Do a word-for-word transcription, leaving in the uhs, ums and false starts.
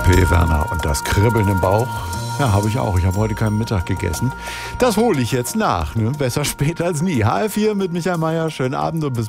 P. Werner und das Kribbeln im Bauch. Ja, habe ich auch. Ich habe heute keinen Mittag gegessen. Das hole ich jetzt nach. Ne? Besser spät als nie. H F vier mit Michael Mayer. Schönen Abend und bis